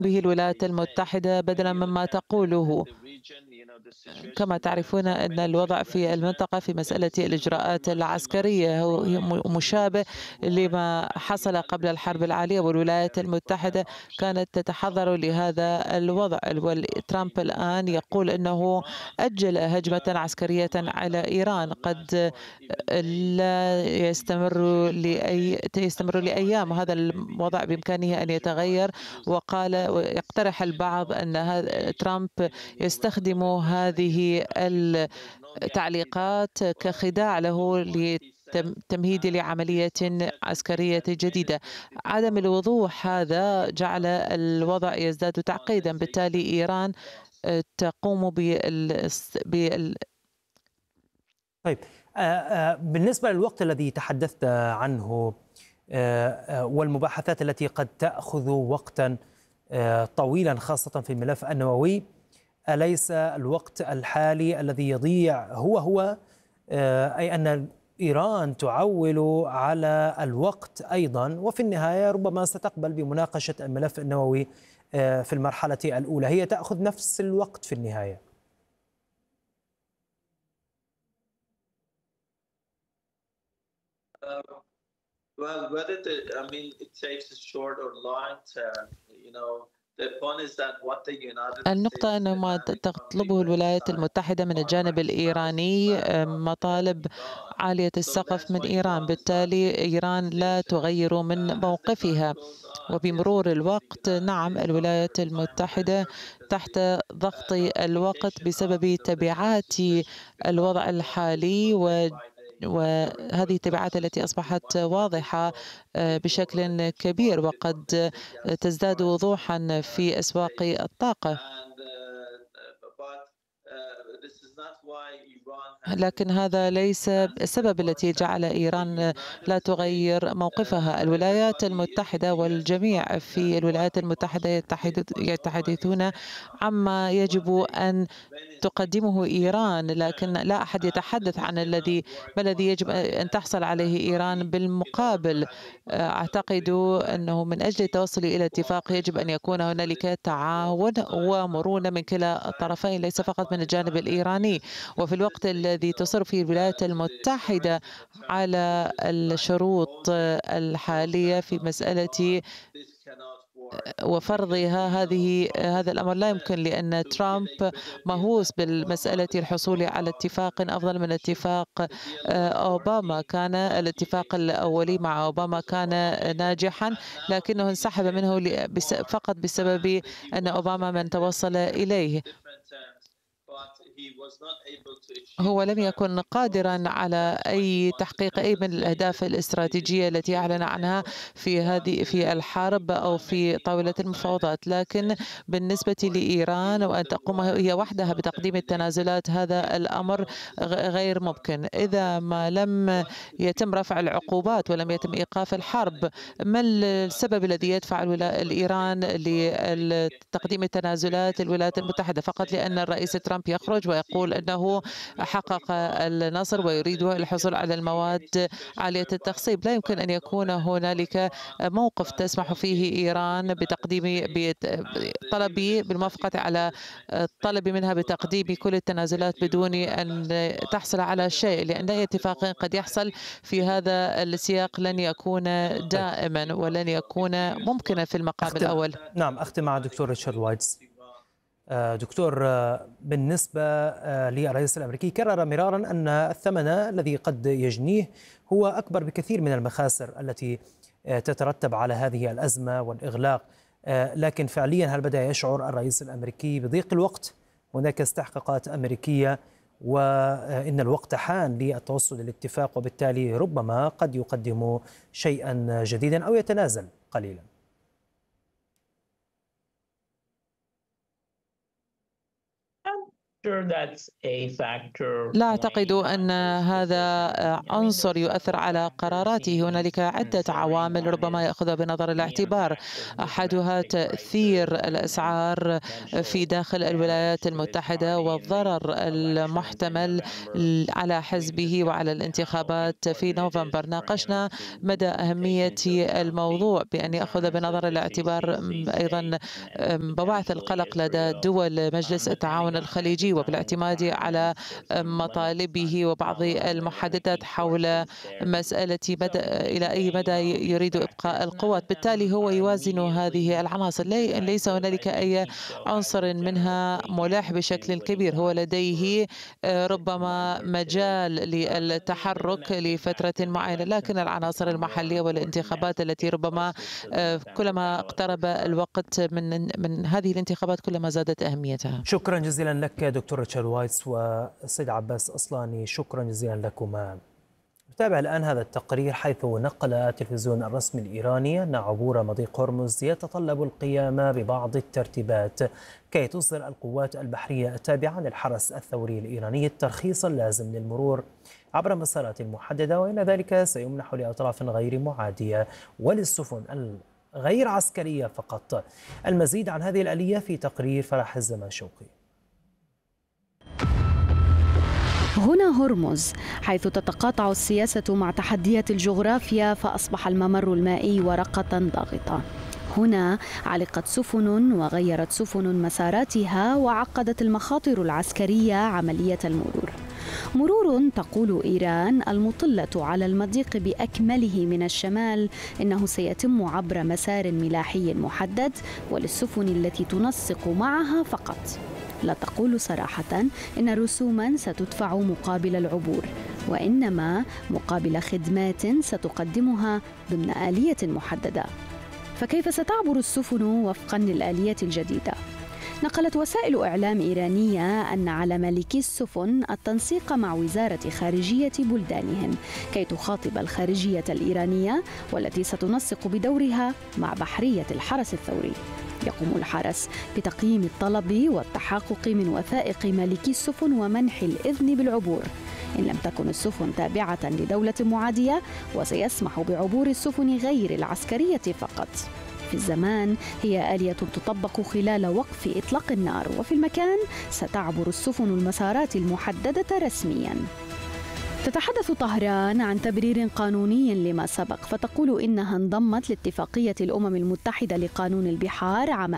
به الولايات المتحدة بدلا مما تقوله. كما تعرفون أن الوضع في المنطقة في مسألة الإجراءات العسكرية هو مشابه لما حصل قبل الحرب العالية، والولايات المتحدة كانت تتحضر لهذا الوضع. وترامب الآن يقول أنه أجل هجمة عسكرية على إيران قد لا يستمر لأيام. هذا الوضع بإمكانه أن يتغير. وقال ويقترح البعض أن ترامب يستخدم هذه التعليقات كخداع له لتمهيد لعملية عسكرية جديدة. عدم الوضوح هذا جعل الوضع يزداد تعقيدا. بالتالي إيران تقوم طيب، بالنسبة للوقت الذي تحدثت عنه والمباحثات التي قد تأخذ وقتا طويلا خاصة في الملف النووي، أليس الوقت الحالي الذي يضيع هو أي أن إيران تعول على الوقت أيضا، وفي النهاية ربما ستقبل بمناقشة الملف النووي في المرحلة الأولى، هي تأخذ نفس الوقت في النهاية؟ Well, whether I mean, it takes a short or long term, the point is that what the United النقطة States أن ما تطلبه الولايات المتحدة من الجانب الإيراني مطالب عالية السقف من إيران. بالتالي إيران لا تغير من موقفها. وبمرور الوقت نعم، الولايات المتحدة تحت ضغط الوقت بسبب تبعات الوضع الحالي، وهذه التبعات التي أصبحت واضحة بشكل كبير وقد تزداد وضوحا في أسواق الطاقة. لكن هذا ليس السبب الذي جعل إيران لا تغير موقفها. الولايات المتحدة والجميع في الولايات المتحدة يتحدثون عما يجب أن تقدمه إيران، لكن لا أحد يتحدث عن ما الذي يجب أن تحصل عليه إيران بالمقابل. أعتقد أنه من أجل التوصل إلى اتفاق يجب أن يكون هنالك تعاون ومرونة من كلا الطرفين، ليس فقط من الجانب الإيراني. وفي الوقت الذي تصر فيه الولايات المتحدة على الشروط الحالية في مسألة وفرضها، هذا الأمر لا يمكن، لأن ترامب مهووس بالمسألة الحصول على اتفاق أفضل من اتفاق أوباما. كان الاتفاق الأولي مع أوباما كان ناجحا، لكنه انسحب منه فقط بسبب أن أوباما من توصل إليه. هو لم يكن قادرا على تحقيق أي من الأهداف الاستراتيجية التي أعلن عنها في الحرب أو في طاولة المفاوضات. لكن بالنسبة لإيران وأن تقوم هي وحدها بتقديم التنازلات، هذا الأمر غير ممكن. إذا ما لم يتم رفع العقوبات ولم يتم إيقاف الحرب، ما السبب الذي يدفع الإيران لتقديم التنازلات؟ الولايات المتحدة فقط لأن الرئيس ترامب يخرج ويقول أنه حقق النصر ويريد الحصول على المواد عالية التخصيب. لا يمكن أن يكون هنالك موقف تسمح فيه إيران بالموافقة على الطلب منها بتقديم كل التنازلات بدون أن تحصل على شيء، لأن أي اتفاق قد يحصل في هذا السياق لن يكون دائما ولن يكون ممكنا في المقام الأول. نعم، أختم مع دكتور ريتشارد وايتز. دكتور، بالنسبة للرئيس الأمريكي كرر مرارا أن الثمن الذي قد يجنيه هو أكبر بكثير من المخاسر التي تترتب على هذه الأزمة والإغلاق، لكن فعليا هل بدأ يشعر الرئيس الأمريكي بضيق الوقت؟ هناك استحقاقات أمريكية وإن الوقت حان للتوصل للاتفاق، وبالتالي ربما قد يقدم شيئا جديدا أو يتنازل قليلا. لا أعتقد أن هذا عنصر يؤثر على قراراته. هنالك عدة عوامل ربما يأخذها بنظر الاعتبار، أحدها تأثير الأسعار في داخل الولايات المتحدة والضرر المحتمل على حزبه وعلى الانتخابات في نوفمبر. ناقشنا مدى أهمية الموضوع بأن يأخذ بنظر الاعتبار أيضا ببعث القلق لدى دول مجلس التعاون الخليجي وبالاعتماد على مطالبه وبعض المحددات حول مسألة إلى أي مدى يريد إبقاء القوات. بالتالي هو يوازن هذه العناصر، ليس هنالك أي عنصر منها ملح بشكل كبير. هو لديه ربما مجال للتحرك لفترة معينة، لكن العناصر المحلية والانتخابات التي ربما كلما اقترب الوقت من هذه الانتخابات كلما زادت أهميتها. شكرا جزيلا لك دكتور ريتشارد وايتس والسيد عباس أصلاني، شكرا جزيلا لكما. نتابع الآن هذا التقرير، حيث نقل التلفزيون الرسمي الإيراني أن عبور مضيق هرمز يتطلب القيام ببعض الترتيبات كي تصدر القوات البحرية التابعة للحرس الثوري الإيراني الترخيص اللازم للمرور عبر مسارات محددة، وإن ذلك سيمنح لأطراف غير معادية وللسفن غير عسكرية فقط. المزيد عن هذه الآلية في تقرير فرح الزمان شوقي. هنا هرمز، حيث تتقاطع السياسة مع تحديات الجغرافيا، فأصبح الممر المائي ورقة ضاغطة. هنا علقت سفن وغيرت سفن مساراتها، وعقدت المخاطر العسكرية عملية المرور. مرور تقول إيران المطلة على المضيق بأكمله من الشمال إنه سيتم عبر مسار ملاحي محدد وللسفن التي تنسق معها فقط. لا تقول صراحة إن رسوما ستدفع مقابل العبور، وإنما مقابل خدمات ستقدمها ضمن آلية محددة. فكيف ستعبر السفن وفقا للآلية الجديدة؟ نقلت وسائل إعلام إيرانية أن على مالكي السفن التنسيق مع وزارة خارجية بلدانهم كي تخاطب الخارجية الإيرانية، والتي ستنسق بدورها مع بحرية الحرس الثوري. يقوم الحرس بتقييم الطلب والتحقق من وثائق مالكي السفن ومنح الإذن بالعبور إن لم تكن السفن تابعة لدولة معادية، وسيسمح بعبور السفن غير العسكرية فقط. في الزمان هي آلية تطبق خلال وقف إطلاق النار، وفي المكان ستعبر السفن المسارات المحددة رسمياً. تتحدث طهران عن تبرير قانوني لما سبق، فتقول إنها انضمت لاتفاقية الأمم المتحدة لقانون البحار عام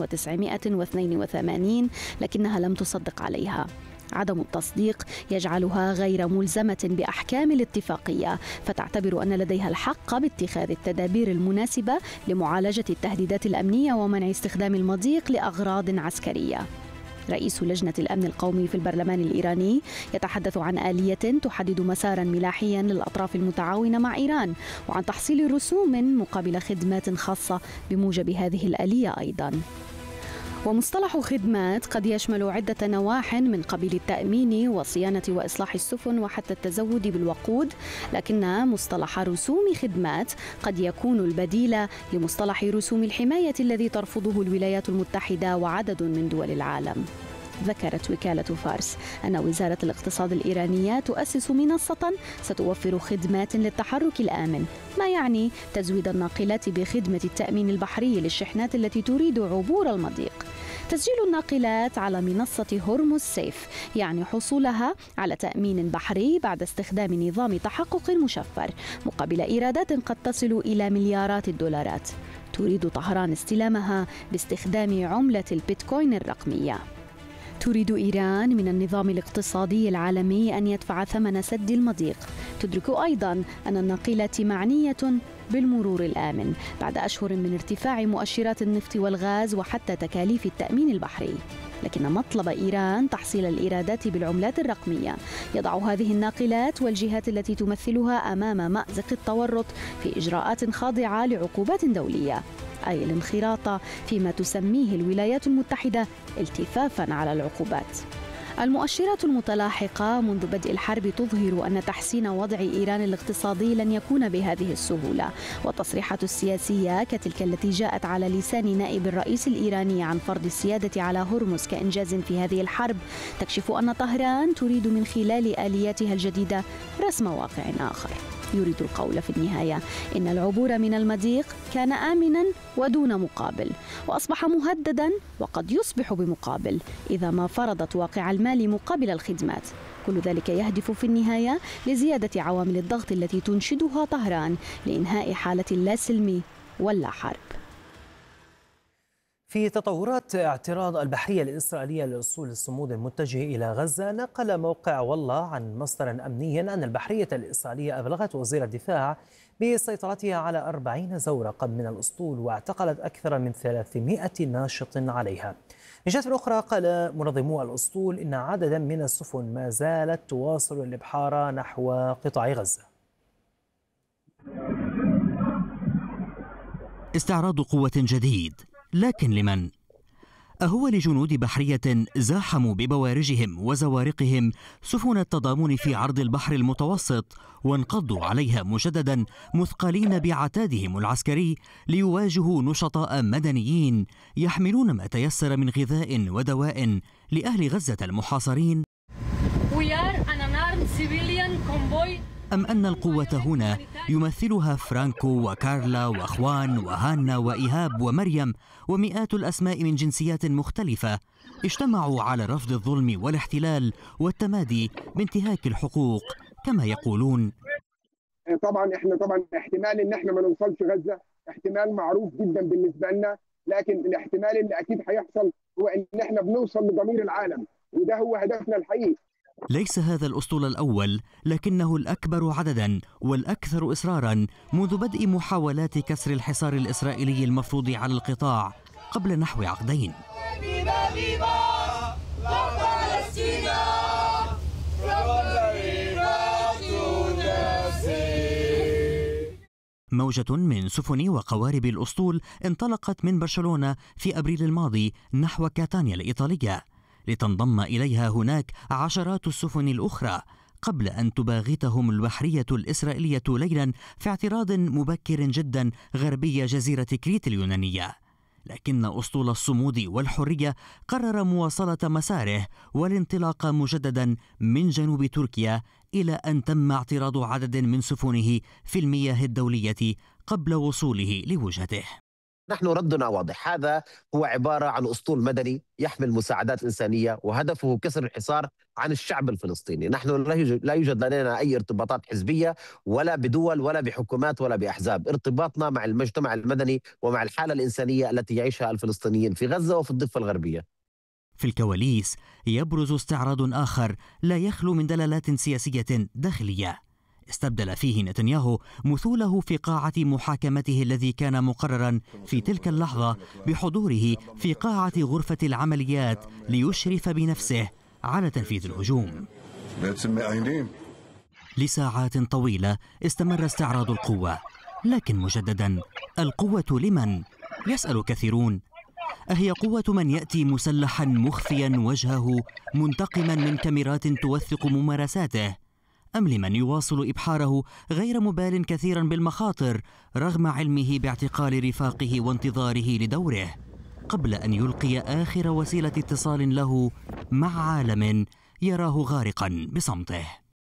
1982، لكنها لم تصدق عليها. عدم التصديق يجعلها غير ملزمة بأحكام الاتفاقية، فتعتبر أن لديها الحق باتخاذ التدابير المناسبة لمعالجة التهديدات الأمنية ومنع استخدام المضيق لأغراض عسكرية. رئيس لجنة الأمن القومي في البرلمان الإيراني يتحدث عن آلية تحدد مسارا ملاحيا للأطراف المتعاونة مع إيران، وعن تحصيل رسوم مقابل خدمات خاصة بموجب هذه الآلية أيضا. ومصطلح خدمات قد يشمل عدة نواح من قبيل التأمين وصيانة وإصلاح السفن وحتى التزود بالوقود، لكن مصطلح رسوم خدمات قد يكون البديل لمصطلح رسوم الحماية الذي ترفضه الولايات المتحدة وعدد من دول العالم. ذكرت وكالة فارس أن وزارة الاقتصاد الإيرانية تؤسس منصة ستوفر خدمات للتحرك الآمن، ما يعني تزويد الناقلات بخدمة التأمين البحري للشحنات التي تريد عبور المضيق. تسجيل الناقلات على منصة هرمز سيف يعني حصولها على تأمين بحري بعد استخدام نظام تحقق مشفر مقابل إيرادات قد تصل إلى مليارات الدولارات. تريد طهران استلامها باستخدام عملة البيتكوين الرقمية. تريد إيران من النظام الاقتصادي العالمي أن يدفع ثمن سد المضيق. تدرك أيضا أن الناقلات معنية بالمرور الآمن بعد أشهر من ارتفاع مؤشرات النفط والغاز وحتى تكاليف التأمين البحري. لكن مطلب إيران تحصيل الإيرادات بالعملات الرقمية يضع هذه الناقلات والجهات التي تمثلها أمام مأزق التورط في إجراءات خاضعة لعقوبات دولية، أي الانخراط فيما تسميه الولايات المتحدة التفافاً على العقوبات. المؤشرات المتلاحقة منذ بدء الحرب تظهر أن تحسين وضع إيران الاقتصادي لن يكون بهذه السهولة، والتصريحات السياسية كتلك التي جاءت على لسان نائب الرئيس الإيراني عن فرض السيادة على هرمز كإنجاز في هذه الحرب تكشف أن طهران تريد من خلال آلياتها الجديدة رسم واقع آخر. يريد القول في النهاية إن العبور من المضيق كان آمنا ودون مقابل، وأصبح مهددا وقد يصبح بمقابل إذا ما فرضت واقع المال مقابل الخدمات. كل ذلك يهدف في النهاية لزيادة عوامل الضغط التي تنشدها طهران لإنهاء حالة اللا سلم ولا حرب. في تطورات اعتراض البحرية الإسرائيلية لأسطول الصمود المتجه إلى غزة، نقل موقع والله عن مصدر أمني أن البحرية الإسرائيلية أبلغت وزير الدفاع بسيطرتها على 40 زورقا من الأسطول، واعتقلت أكثر من 300 ناشط عليها. من جهة أخرى، قال منظمو الأسطول إن عددا من السفن ما زالت تواصل الإبحار نحو قطاع غزة. استعراض قوة جديد، لكن لمن؟ أهو لجنود بحرية زاحموا ببوارجهم وزوارقهم سفن التضامن في عرض البحر المتوسط وانقضوا عليها مجددا مثقلين بعتادهم العسكري ليواجهوا نشطاء مدنيين يحملون ما تيسر من غذاء ودواء لأهل غزة المحاصرين؟ أم أن القوة هنا يمثلها فرانكو وكارلا وأخوان وهانا وإيهاب ومريم ومئات الأسماء من جنسيات مختلفة اجتمعوا على رفض الظلم والاحتلال والتمادي بانتهاك الحقوق كما يقولون؟ طبعا احتمال ان احنا ما نوصلش غزة احتمال معروف جدا بالنسبة لنا، لكن الاحتمال اللي اكيد هيحصل هو ان احنا بنوصل لضمير العالم، وده هو هدفنا الحقيقي. ليس هذا الأسطول الأول، لكنه الأكبر عددا والأكثر إصرارا منذ بدء محاولات كسر الحصار الإسرائيلي المفروض على القطاع قبل نحو عقدين. موجة من سفن وقوارب الأسطول انطلقت من برشلونة في أبريل الماضي نحو كاتانيا الإيطالية، لتنضم إليها هناك عشرات السفن الأخرى قبل أن تباغتهم البحرية الإسرائيلية ليلا في اعتراض مبكر جدا غربي جزيرة كريت اليونانية. لكن أسطول الصمود والحرية قرر مواصلة مساره والانطلاق مجددا من جنوب تركيا إلى أن تم اعتراض عدد من سفنه في المياه الدولية قبل وصوله لوجهته. نحن ردنا واضح، هذا هو عبارة عن أسطول مدني يحمل مساعدات إنسانية وهدفه كسر الحصار عن الشعب الفلسطيني. نحن لا يوجد لدينا أي ارتباطات حزبية ولا بدول ولا بحكومات ولا بأحزاب، ارتباطنا مع المجتمع المدني ومع الحالة الإنسانية التي يعيشها الفلسطينيين في غزة وفي الضفة الغربية. في الكواليس يبرز استعراض آخر لا يخلو من دلالات سياسية داخلية، استبدل فيه نتنياهو مثوله في قاعة محاكمته الذي كان مقررا في تلك اللحظة بحضوره في قاعة غرفة العمليات ليشرف بنفسه على تنفيذ الهجوم. لساعات طويلة استمر استعراض القوة، لكن مجددا القوة لمن؟ يسأل كثيرون. أهي قوة من يأتي مسلحا مخفيا وجهه منتقما من كاميرات توثق ممارساته، أم لمن يواصل إبحاره غير مبال كثيرا بالمخاطر رغم علمه باعتقال رفاقه وانتظاره لدوره قبل أن يلقي آخر وسيلة اتصال له مع عالم يراه غارقا بصمته؟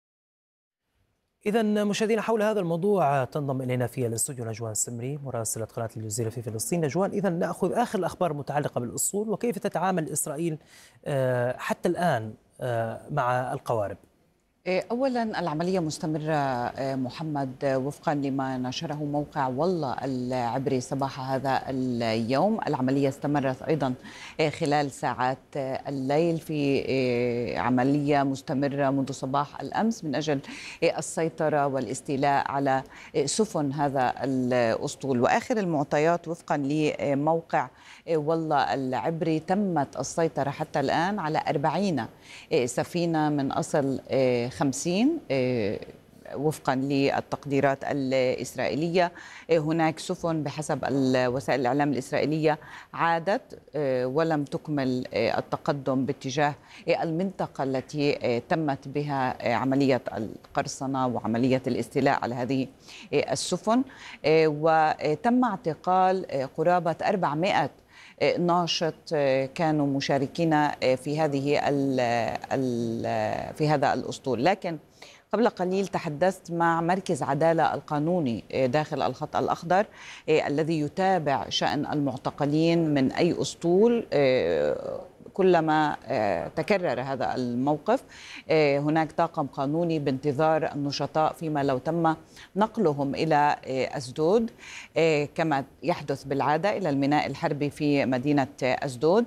إذا مشاهدينا، حول هذا الموضوع تنضم إلينا في الاستوديو نجوان السمري مراسلة قناة الجزيرة في فلسطين. نجوان، إذا نأخذ آخر الأخبار المتعلقة بالأسطول وكيف تتعامل إسرائيل حتى الآن مع القوارب. أولا العملية مستمرة محمد وفقا لما نشره موقع والله العبري صباح هذا اليوم. العملية استمرت أيضا خلال ساعات الليل، في عملية مستمرة منذ صباح الأمس من أجل السيطرة والاستيلاء على سفن هذا الأسطول. وآخر المعطيات وفقا لموقع والله العبري تمت السيطرة حتى الآن على 40 سفينة من أصل 50 وفقا للتقديرات الإسرائيلية. هناك سفن بحسب وسائل الإعلام الإسرائيلية عادت ولم تكمل التقدم باتجاه المنطقة التي تمت بها عملية القرصنة وعملية الاستيلاء على هذه السفن، وتم اعتقال قرابة 400 ناشط كانوا مشاركين في هذا الأسطول. لكن قبل قليل تحدثت مع مركز عدالة القانوني داخل الخط الأخضر الذي يتابع شأن المعتقلين من أي أسطول كلما تكرر هذا الموقف. هناك طاقم قانوني بانتظار النشطاء فيما لو تم نقلهم إلى أسدود كما يحدث بالعادة إلى الميناء الحربي في مدينة أسدود.